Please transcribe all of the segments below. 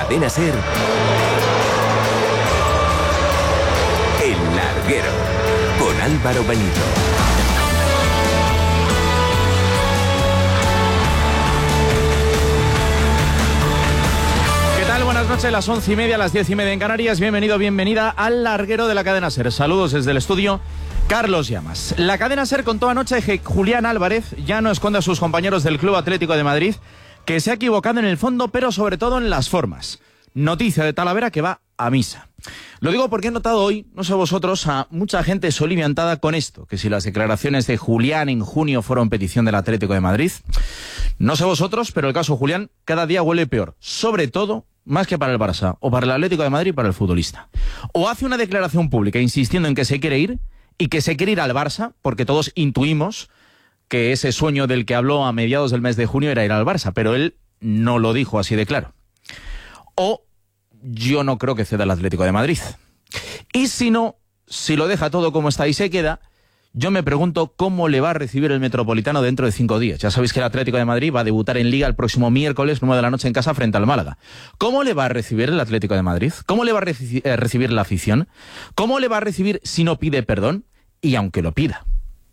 Cadena SER, El Larguero, con Álvaro Benito. Buenas noches, las 11:30, las 10:30 en Canarias. Bienvenido, bienvenida al Larguero de la Cadena SER. Saludos desde el estudio, Carlos Llamas. La Cadena SER contó anoche que Julián Álvarez ya no esconde a sus compañeros del Club Atlético de Madrid, que se ha equivocado en el fondo, pero sobre todo en las formas. Noticia de Talavera que va a misa. Lo digo porque he notado hoy, no sé vosotros, a mucha gente soliviantada con esto, que si las declaraciones de Julián en junio fueron petición del Atlético de Madrid. No sé vosotros, pero el caso Julián cada día huele peor, sobre todo más que para el Barça, o para el Atlético de Madrid, para el futbolista. O hace una declaración pública insistiendo en que se quiere ir, y que se quiere ir al Barça, porque todos intuimos que ese sueño del que habló a mediados del mes de junio era ir al Barça, pero él no lo dijo así de claro. O yo no creo que ceda al Atlético de Madrid. Y si no, si lo deja todo como está y se queda, yo me pregunto cómo le va a recibir el Metropolitano dentro de 5 días. Ya sabéis que el Atlético de Madrid va a debutar en Liga el próximo miércoles, 9 de la noche en casa frente al Málaga. ¿Cómo le va a recibir el Atlético de Madrid? ¿Cómo le va a recibir la afición? ¿Cómo le va a recibir si no pide perdón? Y aunque lo pida.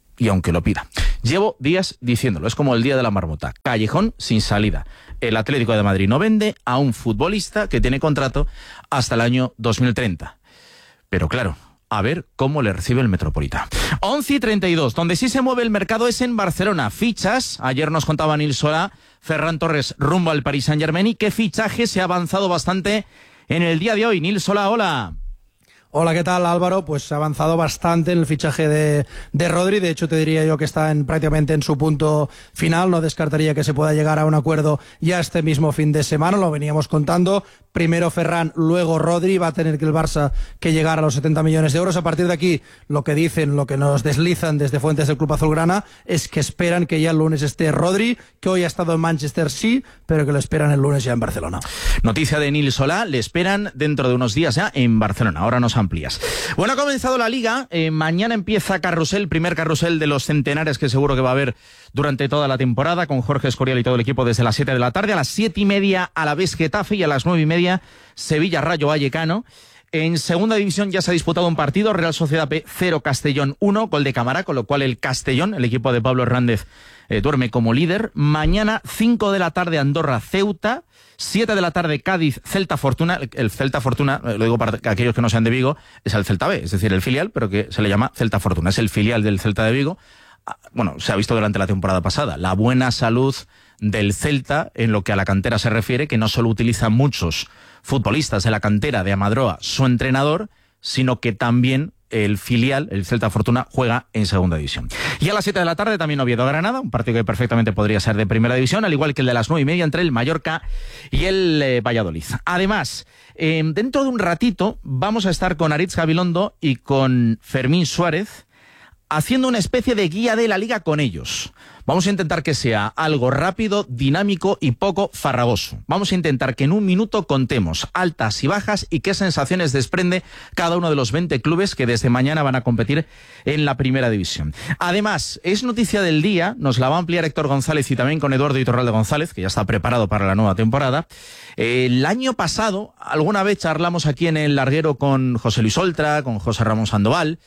Llevo días diciéndolo, es como el día de la marmota. Callejón sin salida. El Atlético de Madrid no vende a un futbolista que tiene contrato hasta el año 2030. Pero claro, a ver cómo le recibe el Metropolitano. 11:32, donde sí se mueve el mercado es en Barcelona. Fichas, ayer nos contaba Nil Solá, Ferran Torres rumbo al Paris Saint-Germain, y qué fichaje se ha avanzado bastante en el día de hoy. Nil Solá, hola. Hola, ¿qué tal, Álvaro? Pues se ha avanzado bastante en el fichaje de Rodri. De hecho, te diría yo que está prácticamente en su punto final. No descartaría que se pueda llegar a un acuerdo ya este mismo fin de semana. Lo veníamos contando. Primero Ferran, luego Rodri. Va a tener que el Barça que llegar a los 70 millones de euros. A partir de aquí, lo que dicen, lo que nos deslizan desde fuentes del Club Azulgrana es que esperan que ya el lunes esté Rodri, que hoy ha estado en Manchester, sí, pero que lo esperan el lunes ya en Barcelona. Noticia de Nil Solá, le esperan dentro de unos días ya en Barcelona. Ahora nos amplías. Bueno, ha comenzado la Liga. Mañana empieza Carrusel, primer carrusel de los centenares que seguro que va a haber durante toda la temporada, con Jorge Escorial y todo el equipo desde las 7 de la tarde. A las 7:30 Alavés Getafe y a las 9:30 Sevilla Rayo Vallecano. En segunda división ya se ha disputado un partido, Real Sociedad B 0, Castellón 1, gol de Camará, con lo cual el Castellón, el equipo de Pablo Hernández, duerme como líder. Mañana 5 de la tarde Andorra Ceuta, 7 de la tarde Cádiz Celta Fortuna. El Celta Fortuna, lo digo para aquellos que no sean de Vigo, es el Celta B, es decir, el filial, pero que se le llama Celta Fortuna, es el filial del Celta de Vigo. Bueno, se ha visto durante la temporada pasada la buena salud del Celta en lo que a la cantera se refiere, que no solo utiliza muchos futbolistas de la cantera de Amadroa, su entrenador, sino que también el filial, el Celta Fortuna, juega en segunda división. Y a las 7 de la tarde también Oviedo-Granada, un partido que perfectamente podría ser de primera división, al igual que el de las 9:30 entre el Mallorca y el Valladolid. Además, dentro de un ratito vamos a estar con Aritz Gabilondo y con Fermín Suárez haciendo una especie de guía de la Liga con ellos. Vamos a intentar que sea algo rápido, dinámico y poco farragoso. Vamos a intentar que en un minuto contemos altas y bajas y qué sensaciones desprende cada uno de los 20 clubes que desde mañana van a competir en la primera división. Además, es noticia del día, nos la va a ampliar Héctor González y también con Eduardo Iturralde González, que ya está preparado para la nueva temporada. El año pasado, alguna vez charlamos aquí en el Larguero con José Luis Oltra, con José Ramón Sandoval.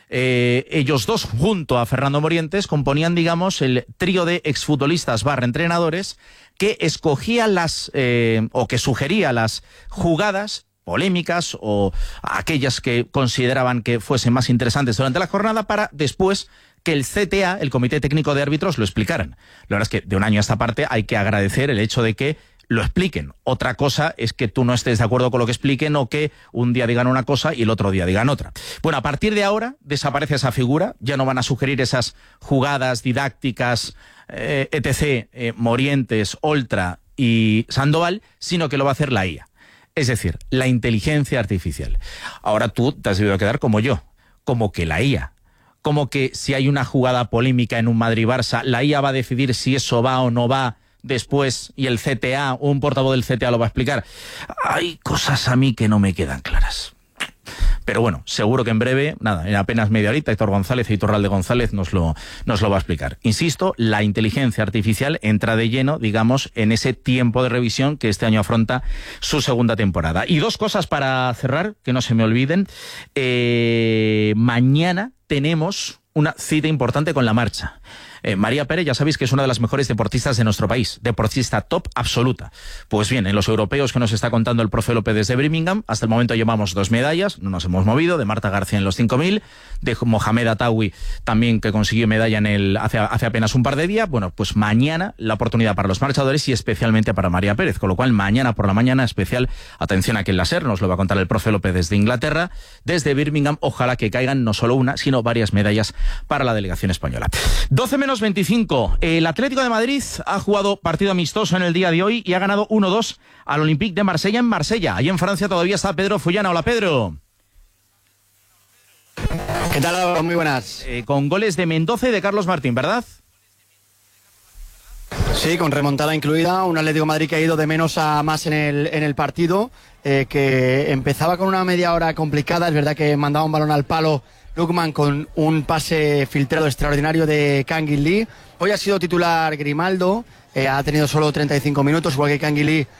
Ellos dos, junto a Fernando Morientes, componían, digamos, el trío de exfutbolistas / entrenadores que escogía o que sugería las jugadas polémicas o aquellas que consideraban que fuesen más interesantes durante la jornada para después que el CTA, el Comité Técnico de Árbitros, lo explicaran. La verdad es que de un año a esta parte hay que agradecer el hecho de que lo expliquen. Otra cosa es que tú no estés de acuerdo con lo que expliquen o que un día digan una cosa y el otro día digan otra. Bueno, a partir de ahora desaparece esa figura, ya no van a sugerir esas jugadas didácticas, etc., Morientes, Oltra y Sandoval, sino que lo va a hacer la IA. Es decir, la inteligencia artificial. Ahora tú te has debido quedar como yo, como que la IA. Como que si hay una jugada polémica en un Madrid-Barça, la IA va a decidir si eso va o no va después y el CTA, un portavoz del CTA lo va a explicar. Hay cosas a mí que no me quedan claras. Pero bueno, seguro que en breve, nada, en apenas media horita, Héctor González y Iturralde González nos lo va a explicar. Insisto, la inteligencia artificial entra de lleno, digamos, en ese tiempo de revisión que este año afronta su segunda temporada. Y dos cosas para cerrar, que no se me olviden. Mañana tenemos una cita importante con la marcha. María Pérez, ya sabéis que es una de las mejores deportistas de nuestro país, deportista top absoluta. Pues bien, en los europeos que nos está contando el profe López desde Birmingham, hasta el momento llevamos 2 medallas, no nos hemos movido, de Marta García en los 5000, de Mohamed Atawi también, que consiguió medalla hace apenas un par de días. Bueno, pues mañana la oportunidad para los marchadores y especialmente para María Pérez, con lo cual mañana por la mañana especial atención a aquel láser, nos lo va a contar el profe López desde Inglaterra, desde Birmingham. Ojalá que caigan no solo una, sino varias medallas para la delegación española. 12:25. El Atlético de Madrid ha jugado partido amistoso en el día de hoy y ha ganado 1-2 al Olympique de Marsella en Marsella. Ahí en Francia todavía está Pedro Fullana. Hola, Pedro. ¿Qué tal? Muy buenas. Con goles de Mendoza y de Carlos Martín, ¿verdad? Sí, con remontada incluida, un Atlético de Madrid que ha ido de menos a más en el partido, que empezaba con una media hora complicada. Es verdad que mandaba un balón al palo Lookman con un pase filtrado extraordinario de Kangin Lee. Hoy ha sido titular Grimaldo, ha tenido solo 35 minutos, igual que Kangin Lee,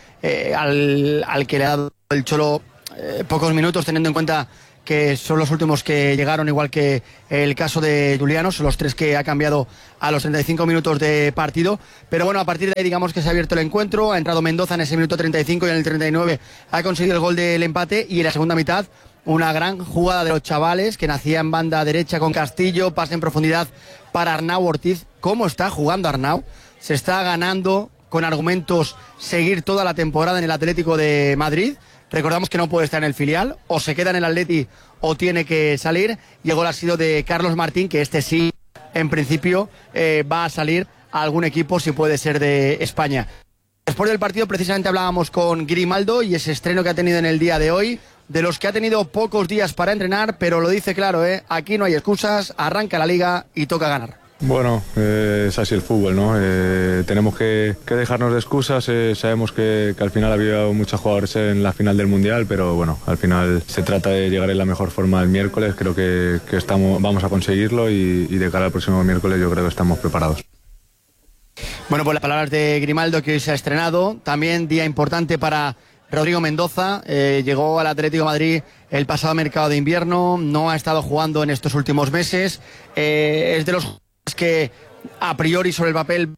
al que le ha dado el Cholo pocos minutos, teniendo en cuenta que son los últimos que llegaron, igual que el caso de Juliano, son los 3 que ha cambiado a los 35 minutos de partido. Pero bueno, a partir de ahí digamos que se ha abierto el encuentro, ha entrado Mendoza en ese minuto 35 y en el 39 ha conseguido el gol del empate, y en la segunda mitad una gran jugada de los chavales, que nacía en banda derecha con Castillo, pase en profundidad para Arnau Ortiz. ¿Cómo está jugando Arnau? Se está ganando con argumentos seguir toda la temporada en el Atlético de Madrid. Recordamos que no puede estar en el filial, o se queda en el Atleti o tiene que salir. Y el gol ha sido de Carlos Martín, que este sí, en principio, va a salir a algún equipo, si puede ser de España. Después del partido precisamente hablábamos con Grimaldo y ese estreno que ha tenido en el día de hoy, de los que ha tenido pocos días para entrenar, pero lo dice claro, aquí no hay excusas, arranca la liga y toca ganar. Bueno, es así el fútbol, ¿no? Tenemos que dejarnos de excusas. Sabemos que al final ha habido muchos jugadores en la final del Mundial, pero bueno, al final se trata de llegar en la mejor forma el miércoles. Creo que vamos a conseguirlo y de cara al próximo miércoles yo creo que estamos preparados. Bueno, pues las palabras de Grimaldo, que hoy se ha estrenado. También día importante para Rodrigo Mendoza. Llegó al Atlético de Madrid el pasado mercado de invierno, no ha estado jugando en estos últimos meses. Es de los que a priori sobre el papel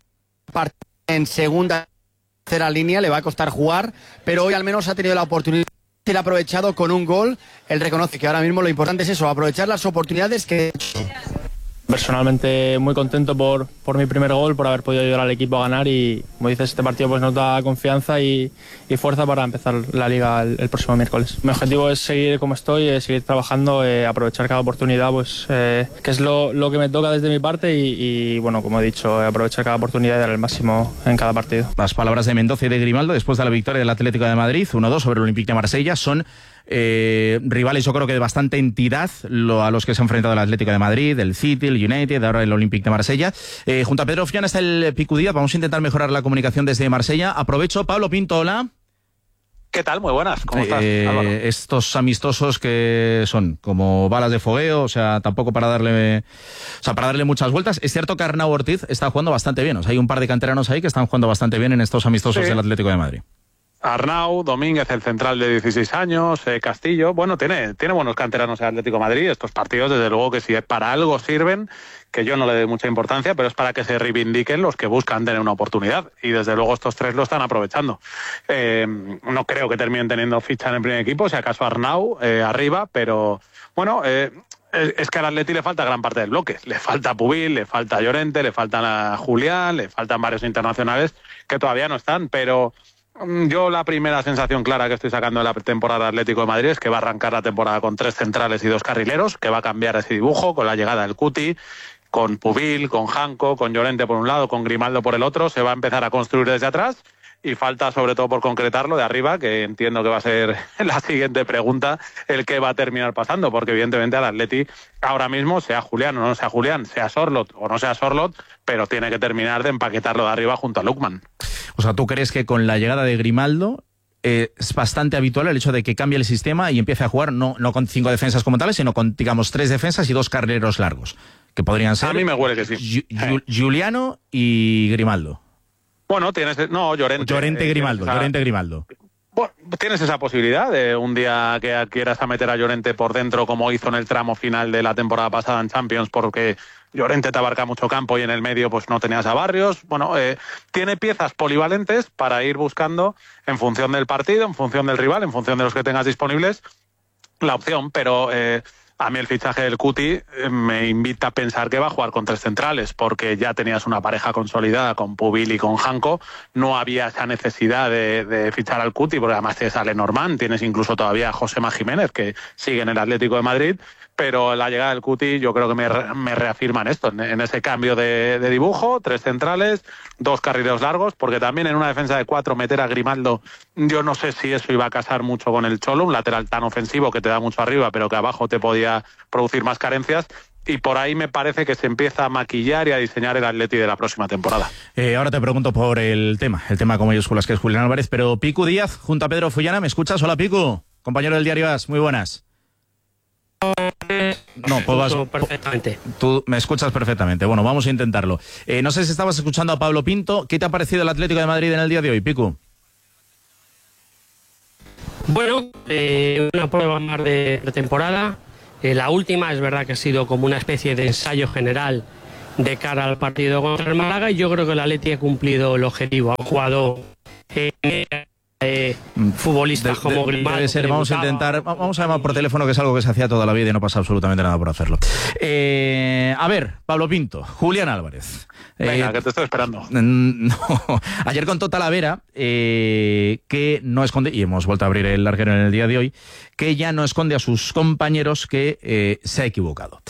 en segunda, tercera línea le va a costar jugar, pero hoy al menos ha tenido la oportunidad de ser aprovechado con un gol. Él reconoce que ahora mismo lo importante es eso, aprovechar las oportunidades que... Personalmente muy contento por mi primer gol, por haber podido ayudar al equipo a ganar, y como dices, este partido pues nos da confianza y fuerza para empezar la liga el próximo miércoles. Mi objetivo es seguir como estoy, seguir trabajando, aprovechar cada oportunidad, pues que es lo que me toca desde mi parte, y bueno, como he dicho, aprovechar cada oportunidad y dar el máximo en cada partido. Las palabras de Mendoza y de Grimaldo después de la victoria del Atlético de Madrid 1-2 sobre el Olympique de Marsella. Son rivales, yo creo que de bastante entidad a los que se ha enfrentado el Atlético de Madrid, el City, el United, ahora el Olympique de Marsella. Junto a Pedro Fullana está el Picudía. Vamos a intentar mejorar la comunicación desde Marsella. Aprovecho, Pablo Pinto, hola. ¿Qué tal? Muy buenas. ¿Cómo estás, Álvaro? Estos amistosos que son como balas de fogueo, o sea, tampoco para darle muchas vueltas. Es cierto que Arnau Ortiz está jugando bastante bien. O sea, hay un par de canteranos ahí que están jugando bastante bien en estos amistosos del Atlético de Madrid. Arnau, Domínguez, el central de 16 años, Castillo, bueno, tiene buenos canteranos el Atlético de Madrid. Estos partidos, desde luego que si para algo sirven, que yo no le doy mucha importancia, pero es para que se reivindiquen los que buscan tener una oportunidad, y desde luego estos 3 lo están aprovechando. No creo que terminen teniendo ficha en el primer equipo, si acaso Arnau arriba, pero bueno... Es que al Atleti le falta gran parte del bloque. Le falta Pubil, le falta Llorente, le faltan a Julián, le faltan varios internacionales que todavía no están, pero... Yo la primera sensación clara que estoy sacando de la temporada Atlético de Madrid es que va a arrancar la temporada con 3 centrales y 2 carrileros, que va a cambiar ese dibujo con la llegada del Cuti, con Pubil, con Janko, con Llorente por un lado, con Grimaldo por el otro. Se va a empezar a construir desde atrás, y falta sobre todo por concretarlo de arriba, que entiendo que va a ser la siguiente pregunta, el que va a terminar pasando, porque evidentemente al Atleti ahora mismo, sea Julián o no sea Julián, sea Sorloth o no sea Sorloth, pero tiene que terminar de empaquetarlo de arriba junto a Lookman. O sea, ¿tú crees que con la llegada de Grimaldo es bastante habitual el hecho de que cambie el sistema y empiece a jugar no con 5 defensas como tales, sino con, digamos, 3 defensas y 2 carrileros largos, que podrían ser... A mí me huele que sí. Giuliano y Grimaldo. Bueno, Llorente. Grimaldo. Bueno, tienes esa posibilidad de un día que quieras a meter a Llorente por dentro, como hizo en el tramo final de la temporada pasada en Champions, porque Llorente te abarca mucho campo y en el medio pues no tenías a Barrios. Bueno, tiene piezas polivalentes para ir buscando en función del partido, en función del rival, en función de los que tengas disponibles, la opción, pero... a mí el fichaje del Cuti me invita a pensar que va a jugar con 3 centrales, porque ya tenías una pareja consolidada con Pubil y con Janko. No había esa necesidad de fichar al Cuti, porque además tienes a Lenormand, tienes incluso todavía a Josema Jiménez, que sigue en el Atlético de Madrid. Pero la llegada del Cuti yo creo que me reafirma en esto, en ese cambio de dibujo, 3 centrales, 2 carrileros largos, porque también en una defensa de 4 meter a Grimaldo, yo no sé si eso iba a casar mucho con el Cholo, un lateral tan ofensivo que te da mucho arriba, pero que abajo te podía producir más carencias. Y por ahí me parece que se empieza a maquillar y a diseñar el Atleti de la próxima temporada. Ahora te pregunto por el tema con mayúsculas, que es Julián Álvarez, pero Picu Díaz junto a Pedro Fullana, ¿me escuchas? Hola, Picu, compañero del diario AS, muy buenas. No, pues perfectamente. Tú me escuchas perfectamente. Bueno, vamos a intentarlo. No sé si estabas escuchando a Pablo Pinto. ¿Qué te ha parecido el Atlético de Madrid en el día de hoy, Picu? Bueno, una prueba más de temporada. La última es verdad que ha sido como una especie de ensayo general de cara al partido contra el Málaga, y yo creo que el Atleti ha cumplido el objetivo. Ha jugado futbolistas como Grimaldo. Debe ser, vamos a llamar por teléfono, que es algo que se hacía toda la vida y no pasa absolutamente nada por hacerlo. A ver, Pablo Pinto, Julián Álvarez. Venga, que te estoy esperando. No, ayer contó Talavera que no esconde, y hemos vuelto a abrir el larguero en el día de hoy, que ya no esconde a sus compañeros que se ha equivocado.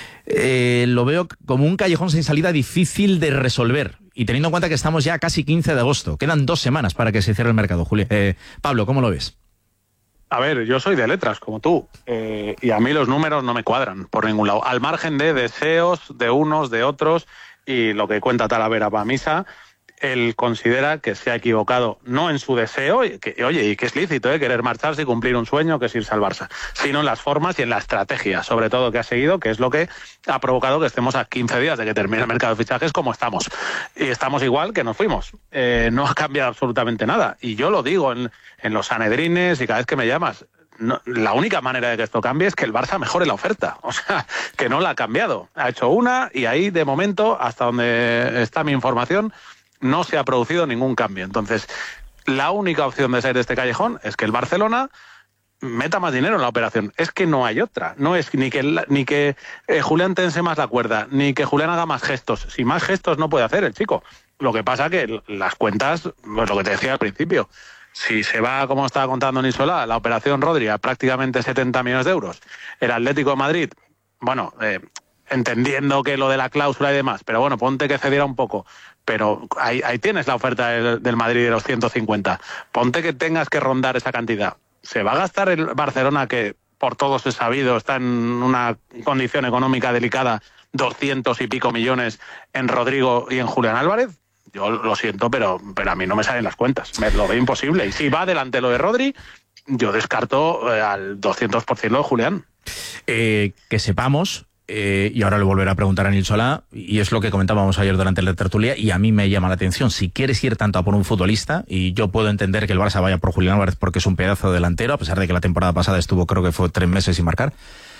Lo veo como un callejón sin salida difícil de resolver. Y teniendo en cuenta que estamos ya casi 15 de agosto, quedan 2 semanas para que se cierre el mercado. Pablo, ¿cómo lo ves? A ver, yo soy de letras, como tú, y a mí los números no me cuadran por ningún lado. Al margen de deseos de unos, de otros, y lo que cuenta Talavera para misa, él considera que se ha equivocado, no en su deseo, y que es lícito querer marcharse y cumplir un sueño, que es irse al Barça, sino en las formas y en la estrategia, sobre todo, que ha seguido, que es lo que ha provocado que estemos a 15 días de que termine el mercado de fichajes como estamos. Y estamos igual que nos fuimos. No ha cambiado absolutamente nada. Y yo lo digo en los Sanedrines y cada vez que me llamas. No, la única manera de que esto cambie es que el Barça mejore la oferta, o sea, que no la ha cambiado. Ha hecho una y ahí, de momento, hasta donde está mi información, no se ha producido ningún cambio. Entonces, la única opción de salir de este callejón es que el Barcelona meta más dinero en la operación. Es que no hay otra. No es ni que Julián tense más la cuerda, ni que Julián haga más gestos. Si más gestos no puede hacer el chico. Lo que pasa que las cuentas, pues lo que te decía al principio, si se va, como estaba contando Nisolá, la operación Rodri a prácticamente 70 millones de euros, el Atlético de Madrid, bueno, entendiendo que lo de la cláusula y demás, pero bueno, ponte que cediera un poco, pero ahí tienes la oferta del Madrid de los 150, ponte que tengas que rondar esa cantidad. ¿Se va a gastar el Barcelona, que por todos es sabido está en una condición económica delicada, 200 y pico millones en Rodrigo y en Julián Álvarez? Yo lo siento, pero a mí no me salen las cuentas. Me lo veo imposible. Y si va adelante lo de Rodri, yo descarto al 200% lo de Julián. Que sepamos, y ahora le volveré a preguntar a Nil Solá, y es lo que comentábamos ayer durante la tertulia, y a mí me llama la atención. Si quieres ir tanto a por un futbolista, y yo puedo entender que el Barça vaya por Julián Álvarez porque es un pedazo de delantero, a pesar de que la temporada pasada estuvo, creo que fue 3 meses sin marcar,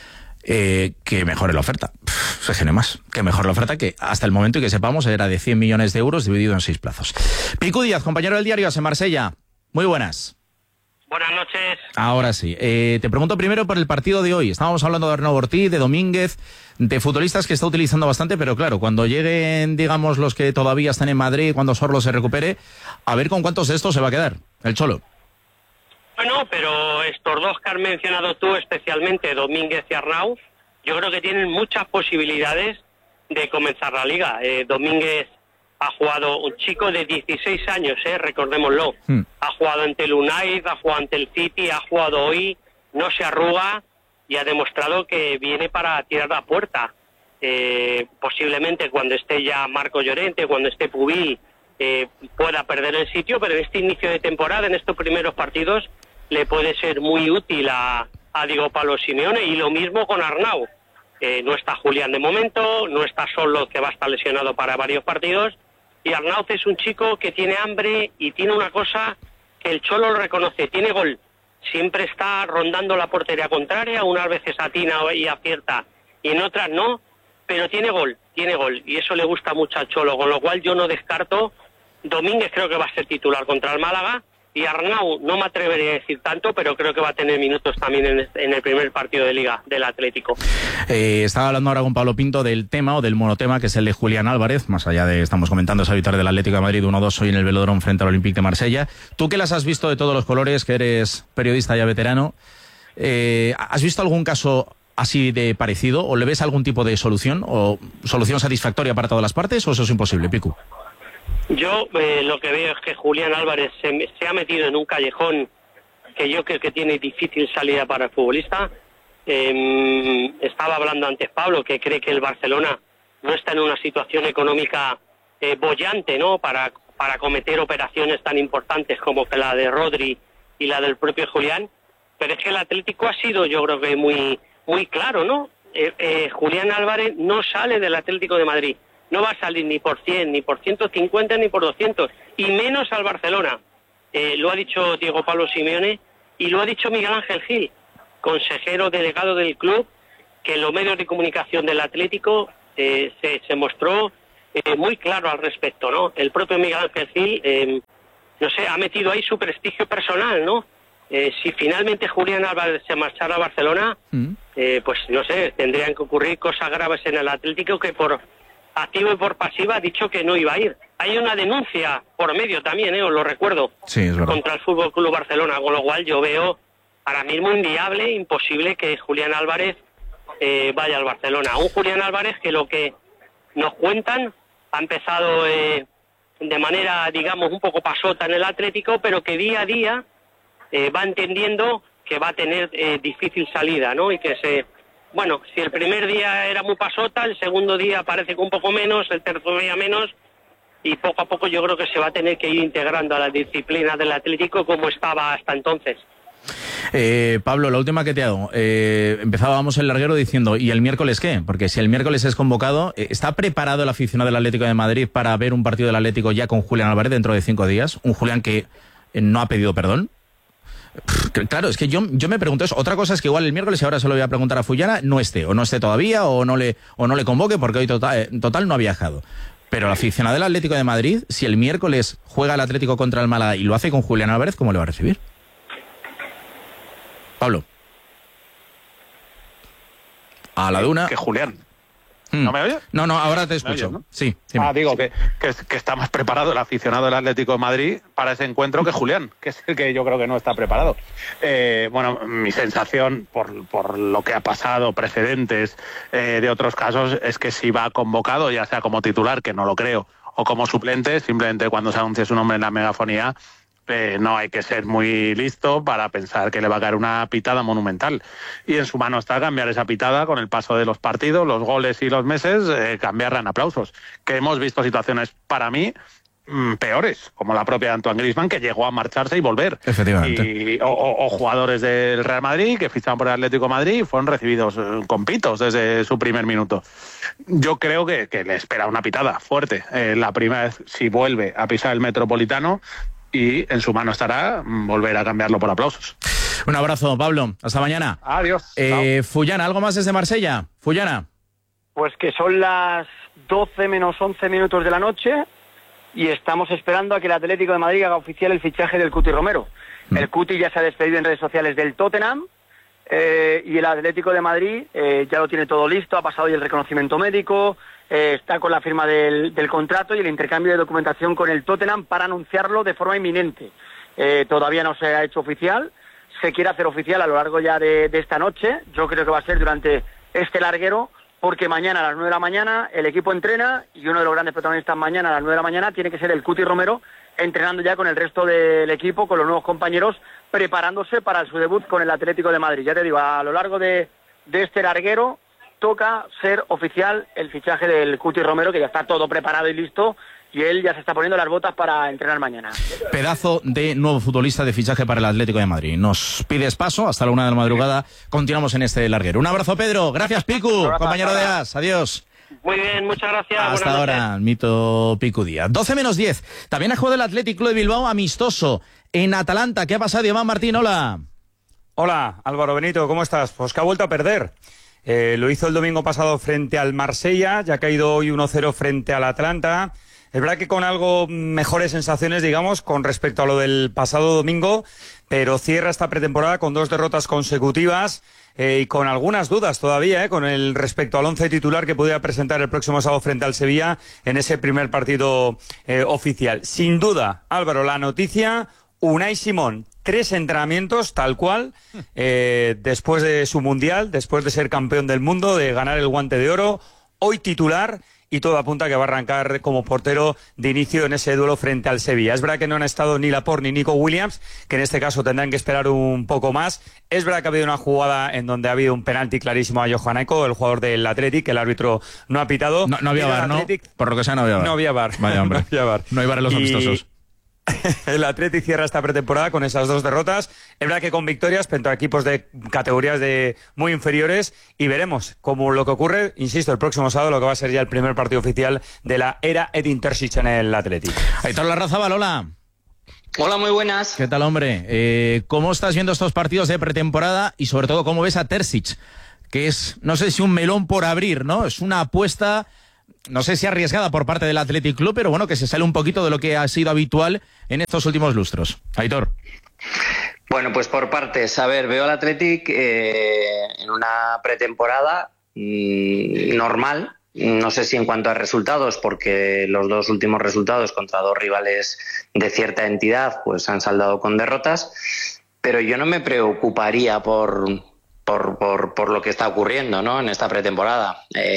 que mejore la oferta. Se gene más. Que mejore la oferta, que hasta el momento y que sepamos era de 100 millones de euros dividido en 6 plazos. Picu Díaz, compañero del diario AS en Marsella. Muy buenas. Buenas noches. Ahora sí. Te pregunto primero por el partido de hoy. Estábamos hablando de Arnau Ortiz, de Domínguez, de futbolistas que está utilizando bastante, pero claro, cuando lleguen, digamos, los que todavía están en Madrid, cuando Sorlo se recupere, a ver con cuántos de estos se va a quedar el Cholo. Bueno, pero estos dos que has mencionado tú, especialmente Domínguez y Arnau, yo creo que tienen muchas posibilidades de comenzar la liga. Domínguez ha jugado, un chico de 16 años, recordémoslo. Ha jugado ante el United, ha jugado ante el City, ha jugado hoy, no se arruga y ha demostrado que viene para tirar la puerta. Posiblemente cuando esté ya Marco Llorente, cuando esté Pubil, pueda perder el sitio, pero en este inicio de temporada, en estos primeros partidos, le puede ser muy útil a Diego Pablo Simeone, y lo mismo con Arnau. No está Julián de momento, no está Solo, que va a estar lesionado para varios partidos, y Arnau es un chico que tiene hambre y tiene una cosa que el Cholo lo reconoce, tiene gol. Siempre está rondando la portería contraria, unas veces atina y acierta y en otras no, pero tiene gol, y eso le gusta mucho al Cholo, con lo cual yo no descarto. Domínguez creo que va a ser titular contra el Málaga, y Arnau no me atrevería a decir tanto, pero creo que va a tener minutos también en el primer partido de Liga del Atlético. Estaba hablando ahora con Pablo Pinto del tema o del monotema, que es el de Julián Álvarez, más allá de, estamos comentando, esa victoria del Atlético de Madrid 1-2 hoy en el Velódromo frente al Olympique de Marsella. Tú que las has visto de todos los colores, que eres periodista ya veterano, ¿has visto algún caso así de parecido, o le ves algún tipo de solución, o solución satisfactoria para todas las partes, o eso es imposible, Picu? Yo lo que veo es que Julián Álvarez se ha metido en un callejón que yo creo que tiene difícil salida para el futbolista. Estaba hablando antes Pablo, que cree que el Barcelona no está en una situación económica boyante, ¿no?, para cometer operaciones tan importantes como que la de Rodri y la del propio Julián, pero es que el Atlético ha sido, yo creo que muy claro, ¿no? Julián Álvarez no sale del Atlético de Madrid. No va a salir ni por 100, ni por 150, ni por 200, y menos al Barcelona. Lo ha dicho Diego Pablo Simeone y lo ha dicho Miguel Ángel Gil, consejero delegado del club, que en los medios de comunicación del Atlético se mostró muy claro al respecto, ¿no? El propio Miguel Ángel Gil, no sé, ha metido ahí su prestigio personal, ¿no? Si finalmente Julián Álvarez se marchara a Barcelona, pues no sé, tendrían que ocurrir cosas graves en el Atlético, que por activo y por pasiva ha dicho que no iba a ir. Hay una denuncia por medio también, os lo recuerdo, sí, es verdad, contra el Fútbol Club Barcelona, con lo cual yo veo ahora mismo inviable, imposible que Julián Álvarez vaya al Barcelona. Un Julián Álvarez que, lo que nos cuentan, ha empezado de manera, digamos, un poco pasota en el Atlético, pero que día a día va entendiendo que va a tener difícil salida, ¿no? Y que bueno, si el primer día era muy pasota, el segundo día parece que un poco menos, el tercer día menos, y poco a poco yo creo que se va a tener que ir integrando a la disciplina del Atlético como estaba hasta entonces. Pablo, la última que te hago. Empezábamos el larguero diciendo, ¿y el miércoles qué? Porque si el miércoles es convocado, ¿está preparado el aficionado del Atlético de Madrid para ver un partido del Atlético ya con Julián Álvarez dentro de 5 días? Un Julián que no ha pedido perdón. Claro, es que yo me pregunto eso. Otra cosa es que igual el miércoles, y ahora se lo voy a preguntar a Fullana, no esté todavía, o no le convoque, porque hoy total no ha viajado. Pero el aficionado del Atlético de Madrid, si el miércoles juega el Atlético contra el Málaga y lo hace con Julián Álvarez, ¿cómo le va a recibir? Pablo. A la duna. Que Julián. ¿No me oye? No, ahora te escucho. Oyes, ¿no? Sí. Digo que está más preparado el aficionado del Atlético de Madrid para ese encuentro que Julián, que es el que yo creo que no está preparado. Bueno, mi sensación, por lo que ha pasado, precedentes de otros casos, es que si va convocado, ya sea como titular, que no lo creo, o como suplente, simplemente cuando se anuncie su nombre en la megafonía, no hay que ser muy listo para pensar que le va a caer una pitada monumental. Y en su mano está cambiar esa pitada con el paso de los partidos, los goles y los meses, cambiarla en aplausos. Que hemos visto situaciones, para mí, peores, como la propia Antoine Griezmann, que llegó a marcharse y volver. Efectivamente. O jugadores del Real Madrid que ficharon por el Atlético de Madrid y fueron recibidos con pitos desde su primer minuto. Yo creo que le espera una pitada fuerte. La primera vez, si vuelve a pisar el Metropolitano, y en su mano estará volver a cambiarlo por aplausos. Un abrazo, Pablo. Hasta mañana. Adiós. Fullana, ¿algo más desde Marsella? Fullana. Pues que son las 12 menos 11 minutos de la noche y estamos esperando a que el Atlético de Madrid haga oficial el fichaje del Cuti Romero. El Cuti ya se ha despedido en redes sociales del Tottenham y el Atlético de Madrid ya lo tiene todo listo, ha pasado ya el reconocimiento médico, está con la firma del contrato y el intercambio de documentación con el Tottenham para anunciarlo de forma inminente. Todavía no se ha hecho oficial, se quiere hacer oficial a lo largo ya de esta noche. Yo creo que va a ser durante este larguero, porque mañana a las 9 de la mañana el equipo entrena y uno de los grandes protagonistas mañana a las 9 de la mañana tiene que ser el Cuti Romero, entrenando ya con el resto del equipo, con los nuevos compañeros, preparándose para su debut con el Atlético de Madrid. Ya te digo, a lo largo de este larguero toca ser oficial el fichaje del Cuti Romero, que ya está todo preparado y listo, y él ya se está poniendo las botas para entrenar mañana. Pedazo de nuevo futbolista de fichaje para el Atlético de Madrid. Nos pides paso hasta la 1 de la madrugada. Continuamos en este larguero. Un abrazo, Pedro. Gracias, Picu, compañero de AS. Adiós. Muy bien, muchas gracias. Hasta ahora, mito Picu Díaz. 12 menos 10. También ha jugado el Athletic Club de Bilbao amistoso en Atalanta. ¿Qué ha pasado, Iván Martín? Hola. Hola, Álvaro Benito, ¿cómo estás? Pues que ha vuelto a perder. Lo hizo el domingo pasado frente al Marsella, ya ha caído hoy 1-0 frente al Atlanta. Es verdad que con algo mejores sensaciones, digamos, con respecto a lo del pasado domingo, pero cierra esta pretemporada con 2 derrotas consecutivas y con algunas dudas todavía, con el respecto al 11 titular que pudiera presentar el próximo sábado frente al Sevilla en ese primer partido oficial. Sin duda, Álvaro, la noticia, Unai Simón, 3 entrenamientos tal cual, después de su Mundial, después de ser campeón del mundo, de ganar el Guante de Oro, hoy titular, y todo apunta que va a arrancar como portero de inicio en ese duelo frente al Sevilla. Es verdad que no han estado ni Laporte ni Nico Williams, que en este caso tendrán que esperar un poco más. Es verdad que ha habido una jugada en donde ha habido un penalti clarísimo a Johan Aiko, el jugador del Athletic, que el árbitro no ha pitado. No había VAR, ¿no? Por lo que sea, no había VAR. No había VAR. Vaya, hombre. No había VAR. No hay VAR en los amistosos. El Athletic cierra esta pretemporada con esas 2 derrotas. Es verdad que con victorias frente a equipos de categorías de muy inferiores, y veremos cómo lo que ocurre, insisto, el próximo sábado, lo que va a ser ya el primer partido oficial de la era Edin Terzic en el Athletic. Aitor Larrazábal, hola. Hola, muy buenas. ¿Qué tal, hombre? ¿Cómo estás viendo estos partidos de pretemporada y sobre todo cómo ves a Terzic? Que es, no sé si un melón por abrir, ¿no? Es una apuesta, no sé si arriesgada por parte del Athletic Club, pero bueno, que se sale un poquito de lo que ha sido habitual en estos últimos lustros. Aitor. Bueno, pues por partes. A ver, veo al Athletic en una pretemporada normal. No sé si en cuanto a resultados, porque los 2 últimos resultados contra 2 rivales de cierta entidad pues han saldado con derrotas, pero yo no me preocuparía por lo que está ocurriendo, ¿no?, en esta pretemporada.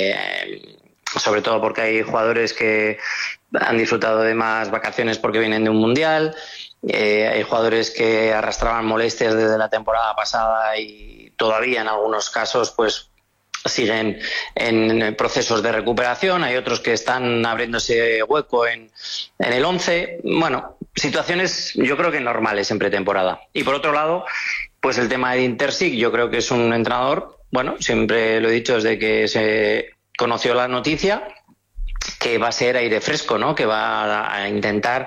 Sobre todo porque hay jugadores que han disfrutado de más vacaciones porque vienen de un mundial, hay jugadores que arrastraban molestias desde la temporada pasada y todavía en algunos casos pues siguen en procesos de recuperación, hay otros que están abriéndose hueco en el 11. Bueno, situaciones yo creo que normales en pretemporada. Y por otro lado, pues el tema de Terzic, yo creo que es un entrenador, bueno, siempre lo he dicho desde que se conoció la noticia, que va a ser aire fresco, ¿no?, que va a intentar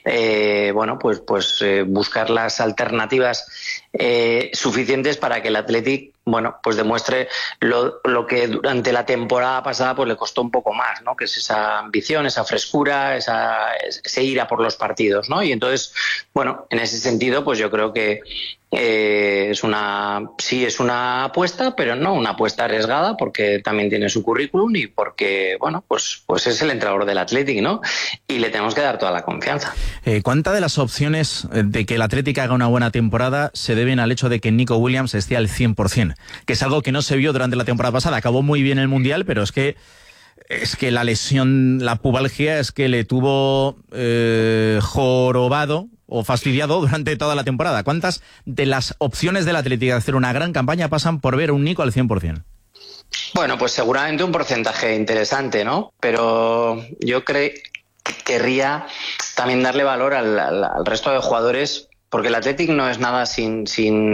buscar las alternativas suficientes para que el Athletic pues demuestre lo que durante la temporada pasada pues le costó un poco más, ¿no?, que es esa ambición, esa frescura, ese ir a por los partidos, ¿no? Y entonces, bueno, en ese sentido pues yo creo que es una apuesta, pero no una apuesta arriesgada, porque también tiene su currículum y porque, bueno, pues es el entrenador del Athletic, ¿no? Y le tenemos que dar toda la confianza. ¿Cuántas de las opciones de que el Athletic haga una buena temporada se deben al hecho de que Nico Williams esté al 100%? Que es algo que no se vio durante la temporada pasada. Acabó muy bien el Mundial, pero es que la lesión, la pubalgia, es que le tuvo jorobado o fastidiado durante toda la temporada. ¿Cuántas de las opciones del Athletic de hacer una gran campaña pasan por ver a un Nico al 100%? Bueno, pues seguramente un porcentaje interesante, ¿no? Pero yo querría también darle valor al resto de jugadores, porque el Athletic no es nada sin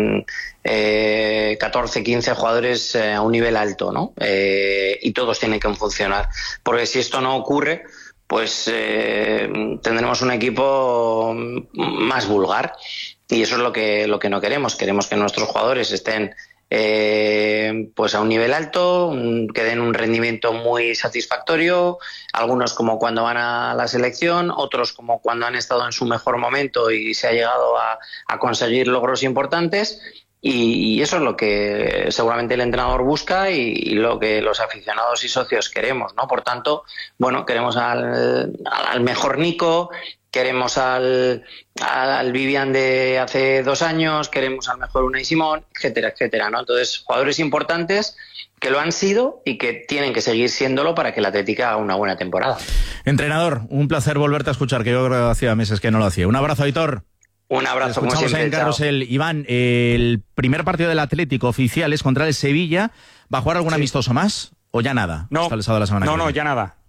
14, 15 jugadores a un nivel alto, ¿no? Y todos tienen que funcionar. Porque si esto no ocurre, pues tendremos un equipo más vulgar. Y eso es lo que no queremos. Queremos que nuestros jugadores estén pues a un nivel alto, que den un rendimiento muy satisfactorio, algunos como cuando van a la selección, otros como cuando han estado en su mejor momento y se ha llegado a conseguir logros importantes. Y eso es lo que seguramente el entrenador busca y lo que los aficionados y socios queremos, ¿no? Por tanto, bueno, queremos al mejor Nico, queremos al Vivian de hace 2 años, queremos al mejor Unai Simón, etcétera, etcétera, ¿no? Entonces, jugadores importantes que lo han sido y que tienen que seguir siéndolo para que el Atlético haga una buena temporada. Entrenador, un placer volverte a escuchar, que yo creo que hacía meses que no lo hacía. Un abrazo, Aitor. Un abrazo, como siempre. En Carrusel. Iván, el primer partido del Atlético oficial es contra el Sevilla. ¿Va a jugar algún amistoso más o ya nada? No, hasta el sábado de la semana que viene. Ya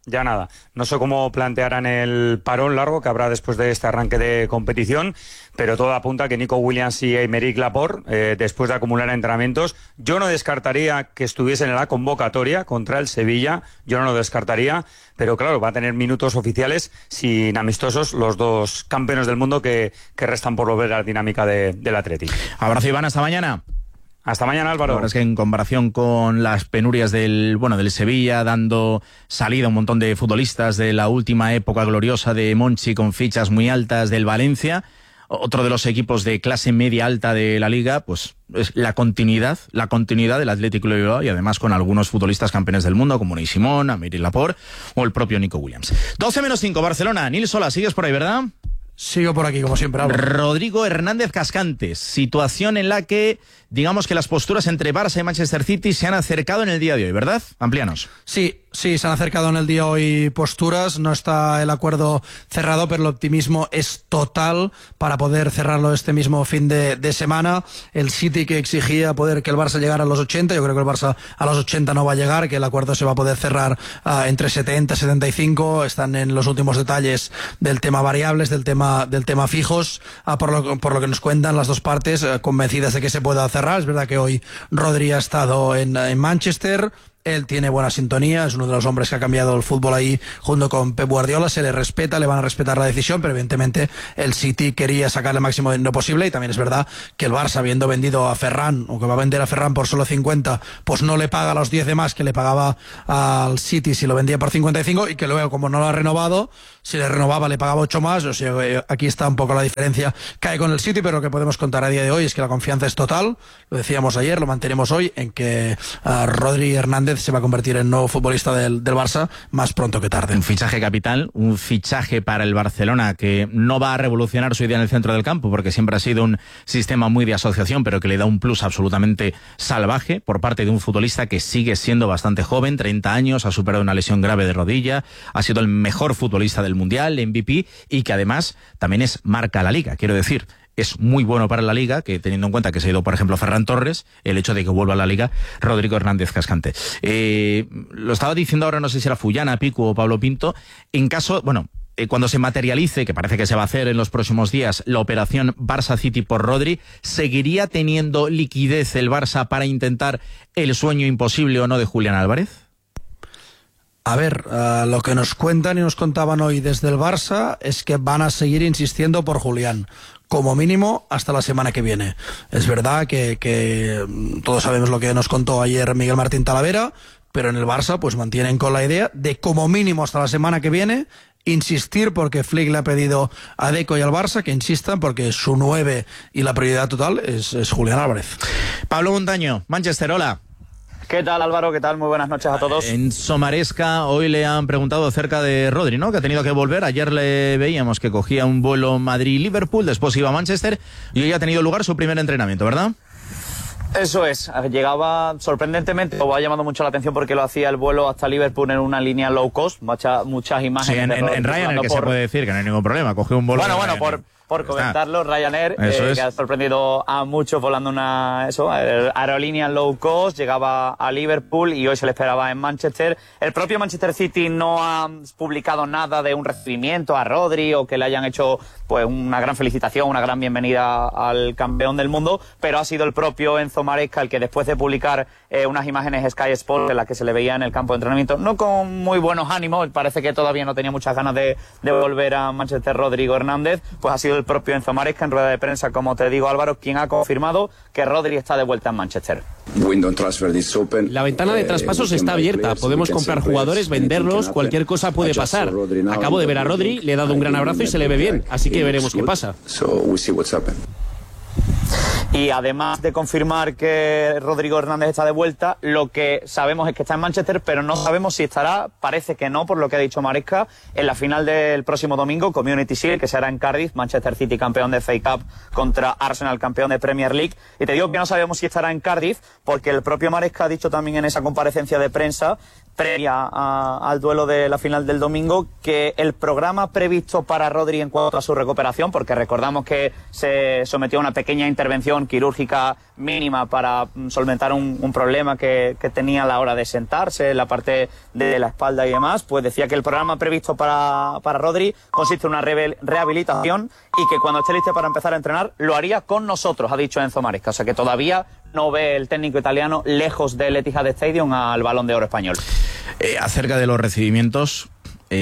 ya nada. No sé cómo plantearán el parón largo que habrá después de este arranque de competición, pero todo apunta a que Nico Williams y Aymeric Laporte, después de acumular entrenamientos, yo no descartaría que estuviesen en la convocatoria contra el Sevilla, yo no lo descartaría, pero claro, va a tener minutos oficiales sin amistosos los dos campeones del mundo que restan por volver a la dinámica del Athletic. Abrazo, Iván, hasta mañana. Hasta mañana, Álvaro. Ahora es que en comparación con las penurias del Sevilla, dando salida a un montón de futbolistas de la última época gloriosa de Monchi con fichas muy altas del Valencia, otro de los equipos de clase media alta de la Liga, pues es la continuidad del Athletic Club de Bilbao, y además con algunos futbolistas campeones del mundo como Unai Simón, Aymeric Laporte o el propio Nico Williams. 12-5, Barcelona. Nil Sola, sigues por ahí, ¿verdad? Sigo por aquí, como siempre. Rodrigo Hernández Cascantes, situación en la que, digamos que las posturas entre Barça y Manchester City se han acercado en el día de hoy, ¿verdad? Amplíanos. Sí, se han acercado en el día de hoy posturas, no está el acuerdo cerrado, pero el optimismo es total para poder cerrarlo este mismo fin de semana. El City, que exigía poder que el Barça llegara a los 80, yo creo que el Barça a los 80 no va a llegar, que el acuerdo se va a poder cerrar entre 70 y 75, están en los últimos detalles del tema variables, del tema fijos, por lo que nos cuentan las dos partes, convencidas de que se pueda cerrar. Es verdad que hoy Rodri ha estado en Manchester. Él tiene buena sintonía, es uno de los hombres que ha cambiado el fútbol ahí junto con Pep Guardiola, se le respeta, le van a respetar la decisión, pero evidentemente el City quería sacar el máximo dinero posible, y también es verdad que el Barça, habiendo vendido a Ferran, o que va a vender a Ferran por solo 50, pues no le paga los 10 de más que le pagaba al City si lo vendía por 55, y que luego, como no lo ha renovado, si le renovaba le pagaba 8 más, o sea, aquí está un poco la diferencia, cae con el City, pero lo que podemos contar a día de hoy es que la confianza es total, lo decíamos ayer, lo mantenemos hoy, en que Rodri Hernández se va a convertir en nuevo futbolista del Barça más pronto que tarde. Un fichaje capital, un fichaje para el Barcelona que no va a revolucionar su idea en el centro del campo, porque siempre ha sido un sistema muy de asociación, pero que le da un plus absolutamente salvaje por parte de un futbolista que sigue siendo bastante joven, 30 años, ha superado una lesión grave de rodilla, ha sido el mejor futbolista del Mundial, MVP, y que además también es marca la Liga, quiero decir. Es muy bueno para la Liga, que teniendo en cuenta que se ha ido, por ejemplo, Ferran Torres, el hecho de que vuelva a la Liga Rodrigo Hernández Cascante. Lo estaba diciendo ahora, no sé si era Fullana, Picu o Pablo Pinto, en caso, cuando se materialice, que parece que se va a hacer en los próximos días, la operación Barça-City por Rodri, ¿seguiría teniendo liquidez el Barça para intentar el sueño imposible o no de Julián Álvarez? A ver, lo que nos cuentan y nos contaban hoy desde el Barça es que van a seguir insistiendo por Julián, como mínimo hasta la semana que viene. Es verdad que todos sabemos lo que nos contó ayer Miguel Martín Talavera, pero en el Barça pues mantienen con la idea de como mínimo hasta la semana que viene insistir, porque Flick le ha pedido a Deco y al Barça que insistan, porque su 9 y la prioridad total es Julián Álvarez. Pablo Montaño, Manchester, hola. ¿Qué tal, Álvaro? ¿Qué tal? Muy buenas noches a todos. En Somaresca hoy le han preguntado acerca de Rodri, ¿no? Que ha tenido que volver. Ayer le veíamos que cogía un vuelo Madrid-Liverpool, después iba a Manchester y hoy ha tenido lugar su primer entrenamiento, ¿verdad? Eso es, llegaba sorprendentemente, o ha llamado mucho la atención porque lo hacía el vuelo hasta Liverpool en una línea low cost, muchas imágenes. Sí, en Ryanair, que se puede decir que no hay ningún problema, cogió un vuelo. Bueno, por comentarlo, Ryanair, que ha sorprendido a muchos volando una aerolínea low cost, llegaba a Liverpool y hoy se le esperaba en Manchester. El propio Manchester City no ha publicado nada de un recibimiento a Rodri o que le hayan hecho pues una gran felicitación, una gran bienvenida al campeón del mundo, pero ha sido el propio Enzo Maresca el que, después de publicar unas imágenes Sky Sport en las que se le veía en el campo de entrenamiento, no con muy buenos ánimos, parece que todavía no tenía muchas ganas de volver a Manchester Rodrigo Hernández, pues ha sido el propio Enzo Maresca en rueda de prensa, como te digo, Álvaro, quien ha confirmado que Rodri está de vuelta en Manchester. La ventana de traspasos está abierta, podemos comprar jugadores, venderlos, cualquier cosa puede pasar. Acabo de ver a Rodri, le he dado un gran abrazo y se le ve bien, así que veremos qué pasa. Y además de confirmar que Rodrigo Hernández está de vuelta, lo que sabemos es que está en Manchester, pero no sabemos si estará, parece que no, por lo que ha dicho Maresca, en la final del próximo domingo, Community Shield, que será en Cardiff, Manchester City campeón de FA Cup contra Arsenal campeón de Premier League. Y te digo que no sabemos si estará en Cardiff, porque el propio Maresca ha dicho también en esa comparecencia de prensa previa al duelo de la final del domingo, que el programa previsto para Rodri en cuanto a su recuperación, porque recordamos que se sometió a una pequeña intervención quirúrgica mínima para solventar un problema que tenía a la hora de sentarse, la parte de la espalda y demás, pues decía que el programa previsto para Rodri consiste en una rehabilitación y que cuando esté listo para empezar a entrenar lo haría con nosotros, ha dicho Enzo Maresca. O sea que todavía no ve el técnico italiano lejos del Etihad Stadium al Balón de Oro español. Acerca de los recibimientos,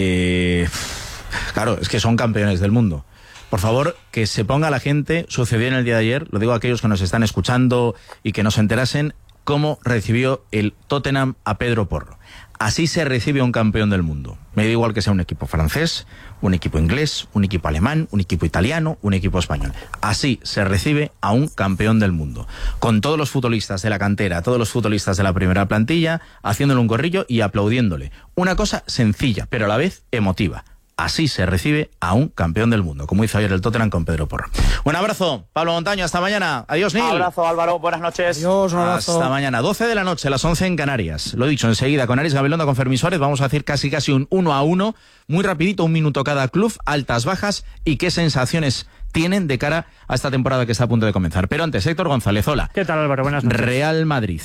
claro, es que son campeones del mundo. Por favor, que se ponga la gente, sucedió en el día de ayer, lo digo a aquellos que nos están escuchando y que nos enterasen, cómo recibió el Tottenham a Pedro Porro. Así se recibe a un campeón del mundo. Me da igual que sea un equipo francés, un equipo inglés, un equipo alemán, un equipo italiano, un equipo español. Así se recibe a un campeón del mundo. Con todos los futbolistas de la cantera, todos los futbolistas de la primera plantilla, haciéndole un corrillo y aplaudiéndole. Una cosa sencilla, pero a la vez emotiva. Así se recibe a un campeón del mundo, como hizo ayer el Tottenham con Pedro Porro. Un abrazo, Pablo Montaño, hasta mañana. Adiós, Nil. Un abrazo, Álvaro, buenas noches. Adiós, un abrazo. Hasta mañana, 12 de la noche, las 11 en Canarias. Lo he dicho enseguida, con Aris Gabilondo, con Fermín Suárez, vamos a hacer casi un 1-1, muy rapidito, 1 minuto cada club, altas, bajas, y qué sensaciones tienen de cara a esta temporada que está a punto de comenzar. Pero antes, Héctor González, hola. ¿Qué tal, Álvaro? Buenas noches. Real Madrid.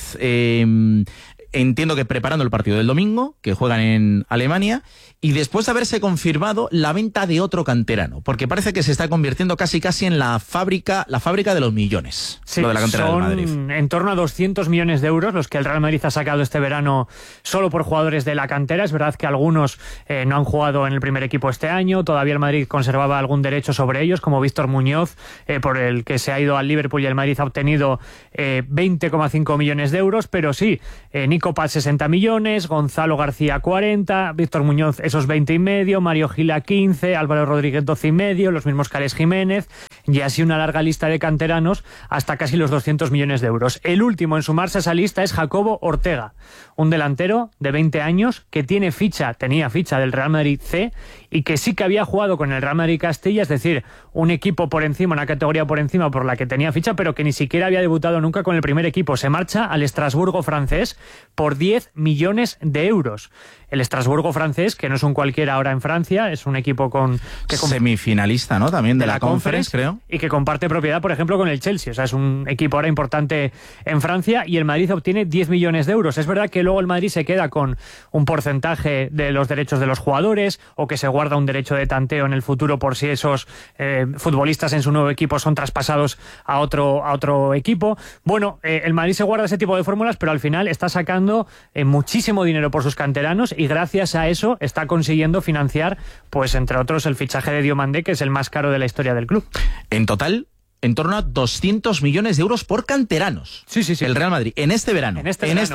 Entiendo que preparando el partido del domingo, que juegan en Alemania, y después de haberse confirmado la venta de otro canterano, porque parece que se está convirtiendo casi en la fábrica de los millones. Sí, lo de la cantera del Madrid. Son en torno a 200 millones de euros los que el Real Madrid ha sacado este verano solo por jugadores de la cantera. Es verdad que algunos no han jugado en el primer equipo este año, todavía el Madrid conservaba algún derecho sobre ellos, como Víctor Muñoz, por el que se ha ido al Liverpool y el Madrid ha obtenido 20,5 millones de euros, pero sí, Nico Paz 60 millones, Gonzalo García 40, Víctor Muñoz esos 20,5, Mario Gila 15, Álvaro Rodríguez 12,5, los mismos Carles Jiménez, y así una larga lista de canteranos hasta casi los 200 millones de euros. El último en sumarse a esa lista es Jacobo Ortega, un delantero de 20 años que tenía ficha del Real Madrid C y que sí que había jugado con el Real Madrid Castilla, es decir, un equipo por encima, una categoría por encima por la que tenía ficha, pero que ni siquiera había debutado nunca con el primer equipo. Se marcha al Estrasburgo francés por 10 millones de euros. El Estrasburgo francés, que no es un cualquiera ahora en Francia, es un equipo semifinalista, ¿no? También de la Conference, creo. Y que comparte propiedad, por ejemplo, con el Chelsea. O sea, es un equipo ahora importante en Francia y el Madrid obtiene 10 millones de euros. Es verdad que luego el Madrid se queda con un porcentaje de los derechos de los jugadores o que se guarda un derecho de tanteo en el futuro por si esos futbolistas en su nuevo equipo son traspasados a otro equipo. Bueno, el Madrid se guarda ese tipo de fórmulas, pero al final está sacando muchísimo dinero por sus canteranos y gracias a eso está consiguiendo financiar, pues entre otros, el fichaje de Diomandé, que es el más caro de la historia del club. En total, en torno a 200 millones de euros por canteranos. Sí. El Real Madrid, en este verano.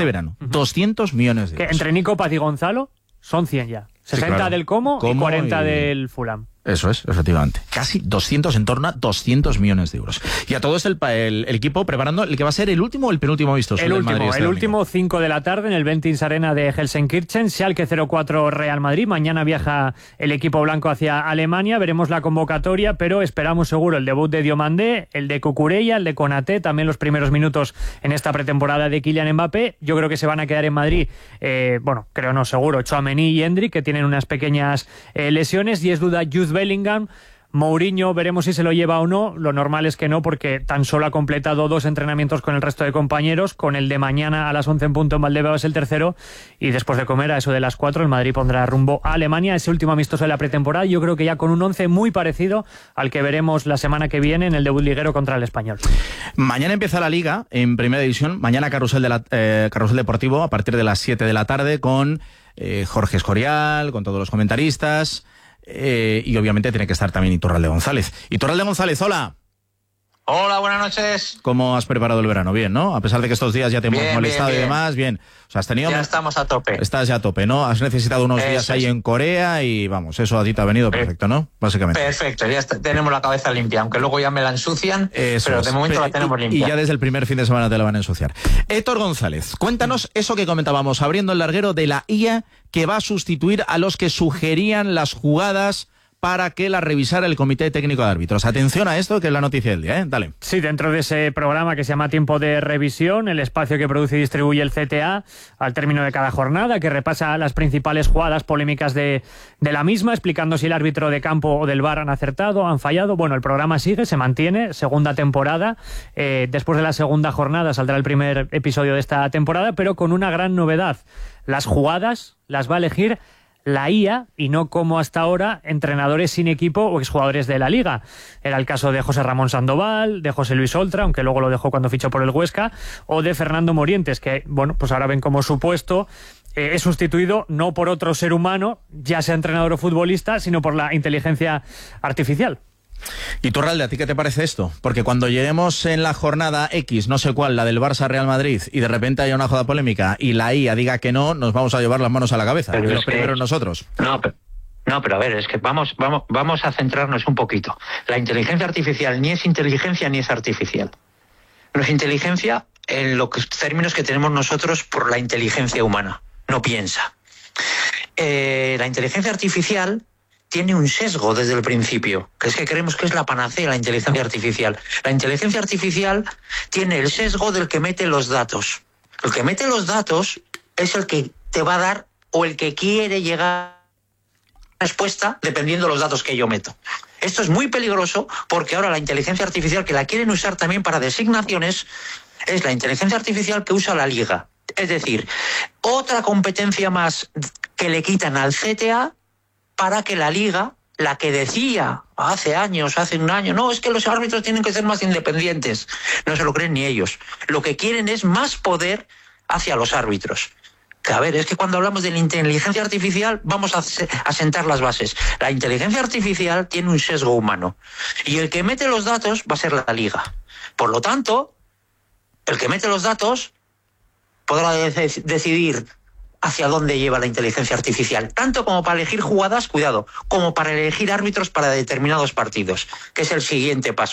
200 millones de euros. Que entre Nico Paz y Gonzalo son 100 ya. 60 claro. Del Como y 40 del Fulham. Eso es, efectivamente. Casi 200, en torno a 200 millones de euros. Y a todo esto el equipo preparando el que va a ser el último o el penúltimo vistoso del Madrid. El último, 5 de la tarde en el Ventins Arena de Gelsenkirchen. Schalke 0-4 Real Madrid. Mañana viaja el equipo blanco hacia Alemania. Veremos la convocatoria, pero esperamos seguro el debut de Diomandé, el de Cucurella, el de Konaté, también los primeros minutos en esta pretemporada de Kylian Mbappé. Yo creo que se van a quedar en Madrid, seguro, Tchouaméni y Endrick, que tienen unas pequeñas lesiones, y es duda Jude Bellingham. Mourinho, veremos si se lo lleva o no. Lo normal es que no, porque tan solo ha completado 2 entrenamientos con el resto de compañeros. Con el de mañana a las 11 en punto en Valdebebas es el tercero, y después de comer a eso de las 4 el Madrid pondrá rumbo a Alemania, ese último amistoso de la pretemporada. Yo creo que ya con un 11 muy parecido al que veremos la semana que viene en el debut liguero contra el Español. Mañana empieza la Liga en Primera División. Mañana carrusel deportivo a partir de las 7 de la tarde con Jorge Escorial, con todos los comentaristas. Y obviamente tiene que estar también Iturralde González. Iturralde González, hola. Hola, buenas noches. ¿Cómo has preparado el verano? Bien, ¿no? A pesar de que estos días ya te hemos molestado y demás, bien. O sea, has tenido... Ya estamos a tope. Estás ya a tope, ¿no? Has necesitado unos días ahí en Corea y vamos, eso a ti te ha venido perfecto, ¿no? Básicamente. Perfecto, ya tenemos la cabeza limpia, aunque luego ya me la ensucian, pero de momento la tenemos limpia. Y ya desde el primer fin de semana te la van a ensuciar. Héctor González, cuéntanos eso que comentábamos, abriendo el larguero de la IA que va a sustituir a los que sugerían las jugadas para que la revisara el Comité Técnico de Árbitros. Atención a esto, que es la noticia del día, ¿eh? Dale. Sí, dentro de ese programa que se llama Tiempo de Revisión, el espacio que produce y distribuye el CTA al término de cada jornada, que repasa las principales jugadas polémicas de la misma, explicando si el árbitro de campo o del VAR han acertado, han fallado. Bueno, el programa sigue, se mantiene, segunda temporada. Después de la segunda jornada saldrá el primer episodio de esta temporada, pero con una gran novedad. Las jugadas las va a elegir la IA y no como hasta ahora entrenadores sin equipo o exjugadores de la Liga. Era el caso de José Ramón Sandoval, de José Luis Oltra, aunque luego lo dejó cuando fichó por el Huesca, o de Fernando Morientes, que, bueno, pues ahora ven como su puesto es sustituido no por otro ser humano, ya sea entrenador o futbolista, sino por la inteligencia artificial. Y Turralde, ¿a ti qué te parece esto? Porque cuando lleguemos en la jornada X, no sé cuál, la del Barça-Real Madrid, y de repente haya una jugada polémica y la IA diga que no, nos vamos a llevar las manos a la cabeza. Pero los primeros nosotros. No, pero a ver, es que vamos a centrarnos un poquito. La inteligencia artificial ni es inteligencia ni es artificial. No es inteligencia en los términos que tenemos nosotros por la inteligencia humana. No piensa. La inteligencia artificial tiene un sesgo desde el principio, que es que creemos que es la panacea la inteligencia artificial. La inteligencia artificial tiene el sesgo del que mete los datos. El que mete los datos es el que te va a dar o el que quiere llegar a la respuesta dependiendo de los datos que yo meto. Esto es muy peligroso porque ahora la inteligencia artificial que la quieren usar también para designaciones es la inteligencia artificial que usa la Liga. Es decir, otra competencia más que le quitan al CTA para que la Liga, la que decía hace un año, no, es que los árbitros tienen que ser más independientes. No se lo creen ni ellos. Lo que quieren es más poder hacia los árbitros. Que, a ver, es que cuando hablamos de la inteligencia artificial vamos a sentar las bases. La inteligencia artificial tiene un sesgo humano. Y el que mete los datos va a ser la Liga. Por lo tanto, el que mete los datos podrá decidir hacia dónde lleva la inteligencia artificial, tanto como para elegir jugadas, cuidado, como para elegir árbitros para determinados partidos, que es el siguiente paso.